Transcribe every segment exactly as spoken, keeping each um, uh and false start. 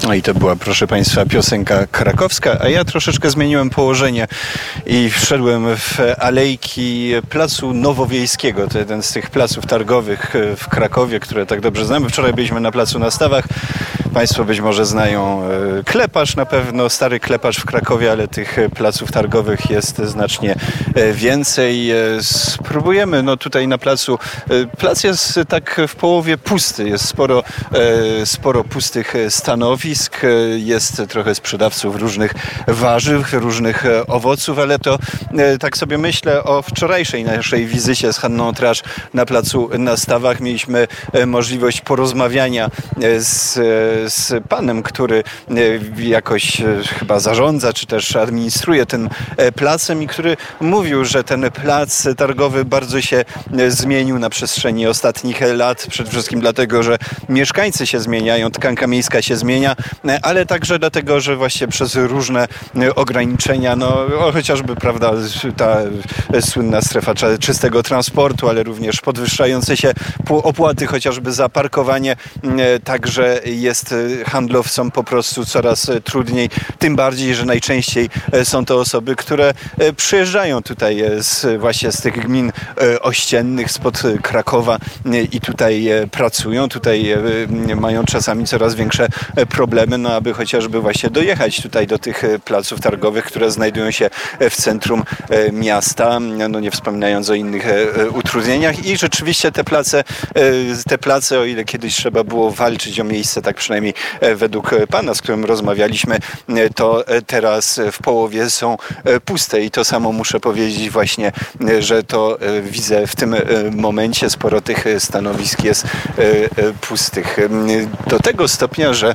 No i to była, proszę Państwa, piosenka krakowska, a ja troszeczkę zmieniłem położenie i wszedłem w alejki Placu Nowowiejskiego. To jeden z tych placów targowych w Krakowie, które tak dobrze znamy. Wczoraj byliśmy na Placu na Stawach. Państwo być może znają Klepacz na pewno, stary Klepacz w Krakowie, ale tych placów targowych jest znacznie więcej. Spróbujemy, no tutaj na placu, plac jest tak w połowie pusty, jest sporo, sporo pustych stanowisk, jest trochę sprzedawców różnych warzyw, różnych owoców, ale to tak sobie myślę o wczorajszej naszej wizycie z Hanną Trasz na Placu na Stawach. Mieliśmy możliwość porozmawiania z, z panem, który jakoś chyba zarządza, czy też administruje tym placem i który mówił, że ten plac targowy bardzo się zmienił na przestrzeni ostatnich lat. Przede wszystkim dlatego, że mieszkańcy się zmieniają, tkanka miejska się zmienia, ale także dlatego, że właśnie przez różne ograniczenia, no chociażby, prawda, ta słynna strefa czystego transportu, ale również podwyższające się opłaty chociażby za parkowanie, także jest handlowcom po prostu coraz trudniej, tym bardziej, że najczęściej są to osoby, które przyjeżdżają tutaj z, właśnie z tych gmin ościennych, spod Krakowa i tutaj pracują, tutaj mają czasami coraz większe problemy, no aby chociażby właśnie dojechać tutaj do tych placów targowych, które znajdują się w centrum miasta, no nie wspominając o innych utrudnieniach i rzeczywiście te place, te place, o ile kiedyś trzeba było walczyć o miejsce, tak przynajmniej według pana, z którym rozmawialiśmy, to teraz w połowie są puste i to samo muszę powiedzieć właśnie, że to widzę w tym momencie sporo tych stanowisk jest pustych. Do tego stopnia, że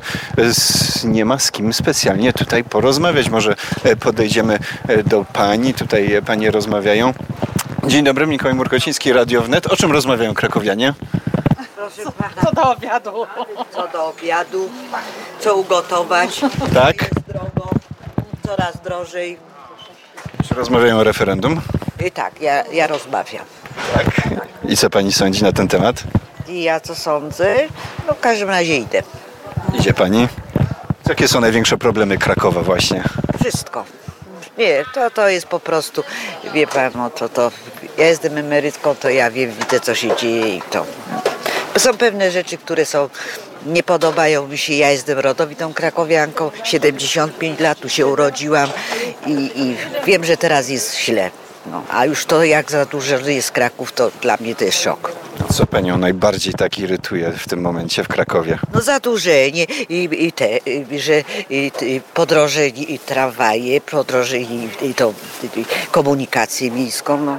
nie ma z kim specjalnie tutaj porozmawiać. Może podejdziemy do pani, tutaj panie rozmawiają. Dzień dobry, Mikołaj Murkociński, Radio Wnet. O czym rozmawiają krakowianie? Proszę pana. Co do obiadu. Co do obiadu, co ugotować. Tak? Jest drogo, coraz drożej. Czy rozmawiają o referendum? I tak, ja, ja rozmawiam. Tak. I co pani sądzi na ten temat? I ja co sądzę? No w każdym razie idę. Idzie pani? Jakie są największe problemy Krakowa właśnie? Wszystko. Nie, to, to jest po prostu, wie pan, no to, to, ja jestem emerytką, to ja wiem, widzę co się dzieje i to. Są pewne rzeczy, które są, nie podobają mi się, ja jestem rodowitą krakowianką, siedemdziesiąt pięć lat, tu się urodziłam i, i wiem, że teraz jest źle. No, a już to jak za dużo jest Kraków, to dla mnie to jest szok. Co panią najbardziej tak irytuje w tym momencie w Krakowie? No zadłużenie i, i te, i, że i, i podroże i, i tramwaje, podroże i, i to i komunikację miejską. No.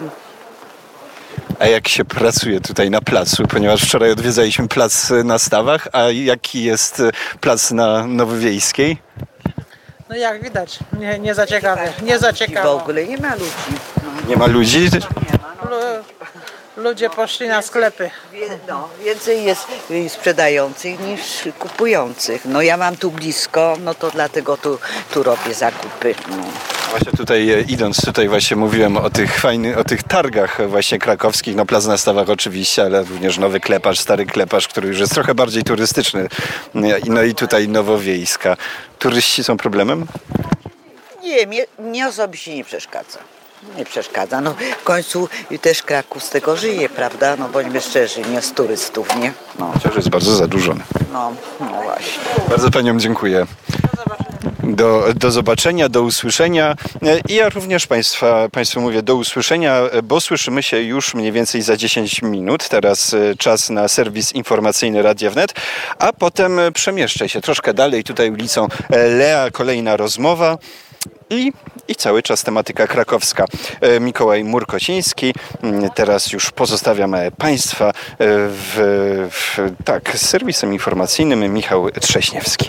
A jak się pracuje tutaj na placu? Ponieważ wczoraj odwiedzaliśmy plac na Stawach, a jaki jest plac na Nowowiejskiej? No jak widać, nie, nie za ciekawe, nie za ciekawe. W ogóle nie ma ludzi. No. Nie ma ludzi? Nie ma, no. Ludzie poszli na sklepy. No, więcej jest sprzedających niż kupujących. No ja mam tu blisko, no to dlatego tu, tu robię zakupy. No. Właśnie tutaj idąc, tutaj właśnie mówiłem o tych fajnych, o tych targach właśnie krakowskich, no plac na Stawach oczywiście, ale również Nowy Klepacz, Stary Klepacz, który już jest trochę bardziej turystyczny. No i tutaj Nowowiejska. Turyści są problemem? Nie, mnie, mnie osobiście nie przeszkadza. Nie przeszkadza. No w końcu też Kraków z tego żyje, prawda? No bądźmy szczerzy, nie z turystów, nie? No, Chociaż jest bardzo zadłużony. no, no właśnie. Bardzo paniom dziękuję. Do, do zobaczenia, do usłyszenia i ja również Państwa, Państwu mówię do usłyszenia, bo słyszymy się już mniej więcej za dziesięć minut. Teraz czas na serwis informacyjny Radia Wnet, a potem przemieszczę się troszkę dalej tutaj ulicą Lea, kolejna rozmowa. I, I cały czas tematyka krakowska. Mikołaj Murkociński. Teraz już pozostawiam Państwa w, w, tak, z serwisem informacyjnym Michał Trześniewski.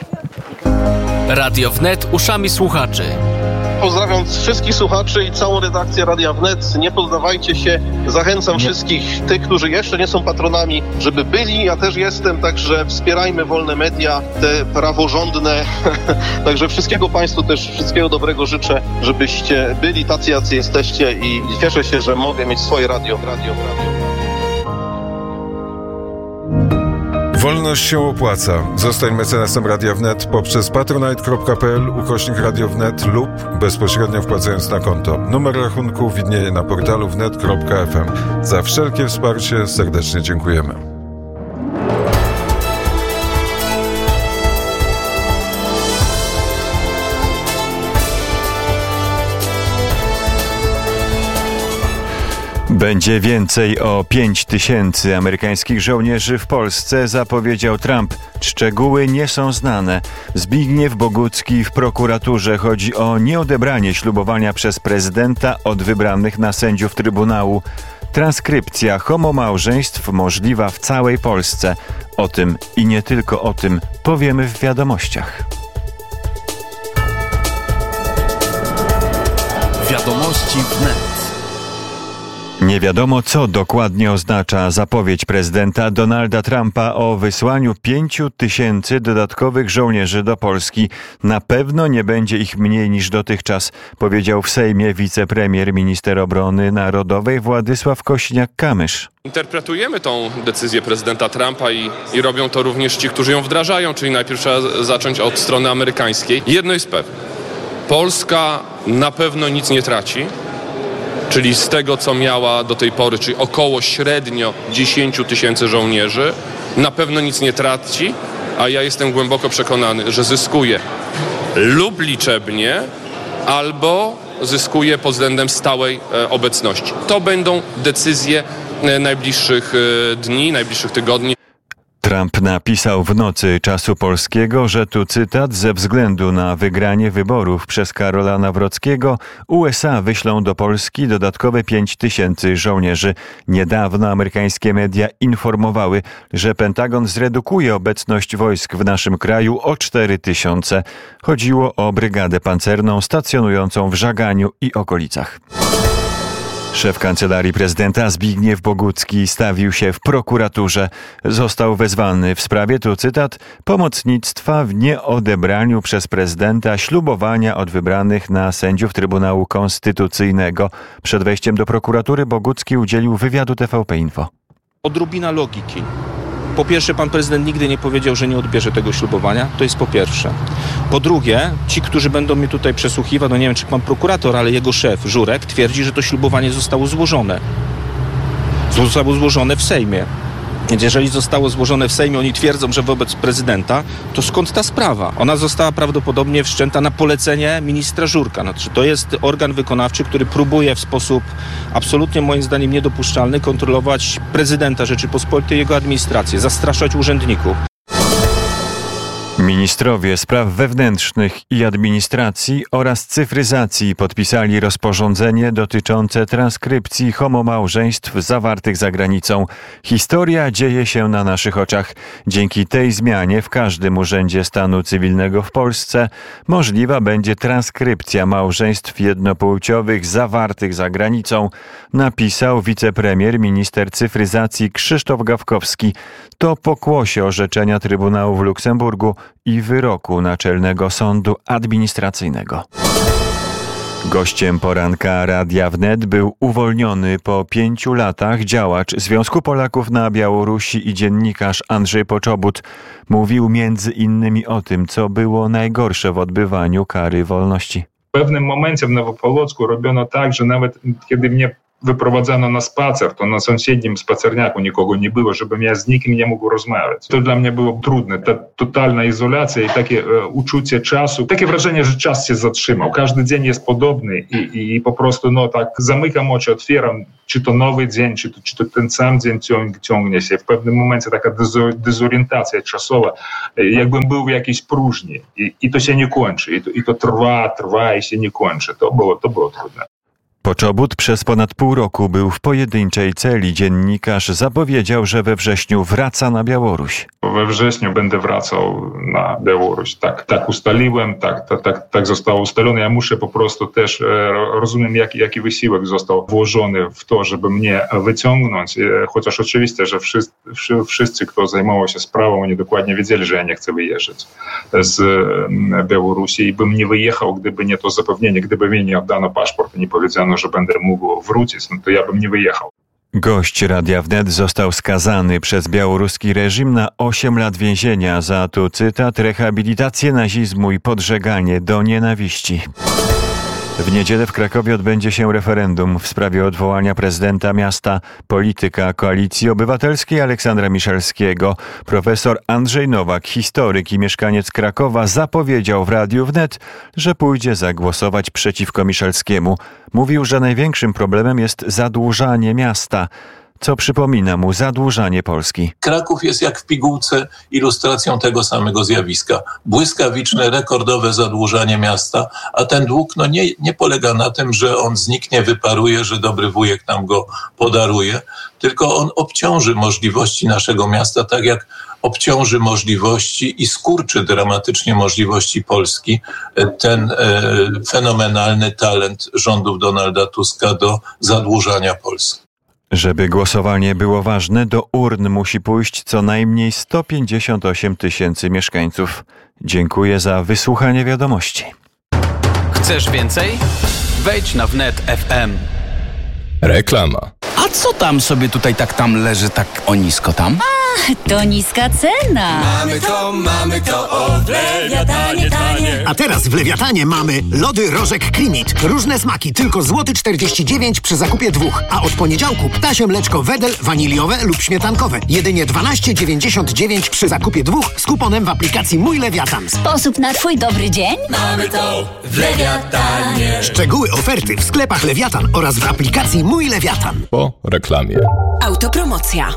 Radio Wnet uszami słuchaczy. Pozdrawiam wszystkich słuchaczy i całą redakcję Radia Wnet. Nie poddawajcie się. Zachęcam wszystkich tych, którzy jeszcze nie są patronami, żeby byli. Ja też jestem, także wspierajmy wolne media, te praworządne. Także wszystkiego Państwu też, wszystkiego dobrego życzę, żebyście byli tacy, jacy jesteście i cieszę się, że mogę mieć swoje radio. radio, radio. Wolność się opłaca. Zostań mecenasem Radia Wnet poprzez patronite kropka p l ukośnik Radio Wnet lub bezpośrednio wpłacając na konto. Numer rachunku widnieje na portalu wnet kropka f m. Za wszelkie wsparcie serdecznie dziękujemy. Będzie więcej o pięć tysięcy amerykańskich żołnierzy w Polsce, zapowiedział Trump. Szczegóły nie są znane. Zbigniew Bogucki w prokuraturze. Chodzi o nieodebranie ślubowania przez prezydenta od wybranych na sędziów Trybunału. Transkrypcja homomałżeństw możliwa w całej Polsce. O tym i nie tylko o tym powiemy w wiadomościach. Wiadomości wnet. Nie wiadomo, co dokładnie oznacza zapowiedź prezydenta Donalda Trumpa o wysłaniu pięciu tysięcy dodatkowych żołnierzy do Polski. Na pewno nie będzie ich mniej niż dotychczas, powiedział w Sejmie wicepremier, minister obrony narodowej Władysław Kosiniak-Kamysz. Interpretujemy tą decyzję prezydenta Trumpa i, i robią to również ci, którzy ją wdrażają, czyli najpierw trzeba zacząć od strony amerykańskiej. Jedno jest pewne. Polska na pewno nic nie traci. Czyli z tego, co miała do tej pory, czyli około średnio dziesięć tysięcy żołnierzy, na pewno nic nie traci, a ja jestem głęboko przekonany, że zyskuje lub liczebnie, albo zyskuje pod względem stałej obecności. To będą decyzje najbliższych dni, najbliższych tygodni. Trump napisał w nocy czasu polskiego, że tu cytat, ze względu na wygranie wyborów przez Karola Nawrockiego U S A wyślą do Polski dodatkowe pięć tysięcy żołnierzy. Niedawno amerykańskie media informowały, że Pentagon zredukuje obecność wojsk w naszym kraju o cztery tysiące. Chodziło o brygadę pancerną stacjonującą w Żaganiu i okolicach. Szef Kancelarii Prezydenta Zbigniew Bogucki stawił się w prokuraturze. Został wezwany w sprawie, tu cytat, pomocnictwa w nieodebraniu przez prezydenta ślubowania od wybranych na sędziów Trybunału Konstytucyjnego. Przed wejściem do prokuratury Bogucki udzielił wywiadu T V P Info. Odrobina logiki. Po pierwsze, pan prezydent nigdy nie powiedział, że nie odbierze tego ślubowania. To jest po pierwsze. Po drugie, ci, którzy będą mnie tutaj przesłuchiwać, no nie wiem, czy pan prokurator, ale jego szef, Żurek, twierdzi, że to ślubowanie zostało złożone. Zostało złożone w Sejmie. Więc jeżeli zostało złożone w Sejmie, oni twierdzą, że wobec prezydenta, to skąd ta sprawa? Ona została prawdopodobnie wszczęta na polecenie ministra Żurka. Znaczy, to jest organ wykonawczy, który próbuje w sposób absolutnie, moim zdaniem, niedopuszczalny kontrolować prezydenta Rzeczypospolitej i jego administrację, zastraszać urzędników. Ministrowie spraw wewnętrznych i administracji oraz cyfryzacji podpisali rozporządzenie dotyczące transkrypcji homomałżeństw zawartych za granicą. Historia dzieje się na naszych oczach. Dzięki tej zmianie w każdym urzędzie stanu cywilnego w Polsce możliwa będzie transkrypcja małżeństw jednopłciowych zawartych za granicą, napisał wicepremier, minister cyfryzacji Krzysztof Gawkowski. To pokłosie orzeczenia Trybunału w Luksemburgu i wyroku Naczelnego Sądu Administracyjnego. Gościem poranka Radia Wnet był uwolniony po pięciu latach działacz Związku Polaków na Białorusi i dziennikarz Andrzej Poczobut. Mówił między innymi o tym, co było najgorsze w odbywaniu kary wolności. W pewnym momencie w Nowopolocku robiono tak, że nawet kiedy mnie wyprowadzano na spacer, to na sąsiednim spacerniaku nikogo nie było, żebym ja z nikim nie mógł rozmawiać. To dla mnie było trudne, ta totalna izolacja i takie e, uczucie czasu, takie wrażenie, że czas się zatrzymał. Każdy dzień jest podobny i, i, i po prostu no tak zamykam oczy, otwieram, czy to nowy dzień, czy to, czy to ten sam dzień ciąg, ciągnie się. W pewnym momencie taka dezo, dezorientacja czasowa, e, jakbym był w jakiejś próżni i, i to się nie kończy. I to, i to trwa, trwa i się nie kończy. To było, to było trudne. Poczobut przez ponad pół roku był w pojedynczej celi. Dziennikarz zapowiedział, że we wrześniu wraca na Białoruś. We wrześniu będę wracał na Białoruś. Tak, tak ustaliłem, tak, tak, tak, tak zostało ustalone. Ja muszę po prostu też, rozumiem, jaki, jaki wysiłek został włożony w to, żeby mnie wyciągnąć. Chociaż oczywiście, że wszyscy, wszyscy, kto zajmował się sprawą, oni dokładnie wiedzieli, że ja nie chcę wyjeżdżać z Białorusi i bym nie wyjechał, gdyby nie to zapewnienie, gdyby mi nie oddano paszport i nie powiedziano, że będę mógł wrócić, no to ja bym nie wyjechał. Gość Radia Wnet został skazany przez białoruski reżim na osiem lat więzienia za, tu cytat, rehabilitację nazizmu i podżeganie do nienawiści. W niedzielę w Krakowie odbędzie się referendum w sprawie odwołania prezydenta miasta. Polityka Koalicji Obywatelskiej Aleksandra Miszalskiego. Profesor Andrzej Nowak, historyk i mieszkaniec Krakowa, zapowiedział w Radiu Wnet, że pójdzie zagłosować przeciwko Miszalskiemu. Mówił, że największym problemem jest zadłużanie miasta, co przypomina mu zadłużanie Polski. Kraków jest jak w pigułce ilustracją tego samego zjawiska. Błyskawiczne, rekordowe zadłużanie miasta, a ten dług no nie, nie polega na tym, że on zniknie, wyparuje, że dobry wujek nam go podaruje, tylko on obciąży możliwości naszego miasta, tak jak obciąży możliwości i skurczy dramatycznie możliwości Polski ten e, fenomenalny talent rządów Donalda Tuska do zadłużania Polski. Żeby głosowanie było ważne, do urn musi pójść co najmniej sto pięćdziesiąt osiem tysięcy mieszkańców. Dziękuję za wysłuchanie wiadomości. Chcesz więcej? Wejdź na wnet kropka f m. Reklama. A co tam sobie tutaj tak tam leży tak o nisko tam? A, to niska cena. Mamy to, mamy to, o w Lewiatanie tanie. A teraz w Lewiatanie mamy lody Rożek Klimit. Różne smaki, tylko złoty czterdzieści dziewięć przy zakupie dwóch. A od poniedziałku ptasie mleczko Wedel, waniliowe lub śmietankowe. Jedynie dwanaście dziewięćdziesiąt dziewięć przy zakupie dwóch z kuponem w aplikacji Mój Lewiatan. Sposób na twój dobry dzień? Mamy to w Lewiatanie. Szczegóły oferty w sklepach Lewiatan oraz w aplikacji Mój Lewiatan. Po reklamie. Autopromocja.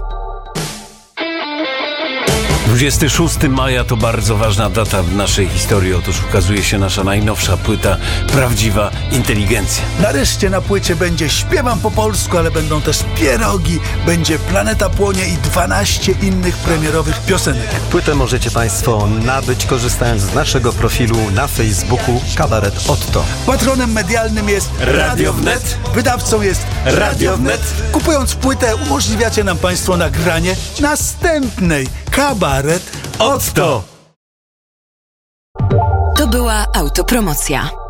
dwudziestego szóstego maja to bardzo ważna data w naszej historii. Otóż ukazuje się nasza najnowsza płyta Prawdziwa Inteligencja. Nareszcie na płycie będzie Śpiewam po polsku, ale będą też pierogi, będzie Planeta Płonie i dwanaście innych premierowych piosenek. Płytę możecie Państwo nabyć korzystając z naszego profilu na Facebooku Kabaret Otto. Patronem medialnym jest Radio Wnet. Wydawcą jest Radio Wnet. Kupując płytę umożliwiacie nam Państwo nagranie następnej Kabaret Otto. To była autopromocja.